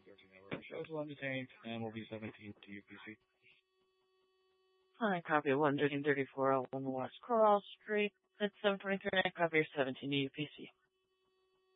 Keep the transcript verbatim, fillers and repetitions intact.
thirteen hour show still undetained, and will be seventeen to U P C. Fine, copy of one thirteen thirty-four oh one West Coral Street. That's seven twenty-three, copy of seventeen to U P C.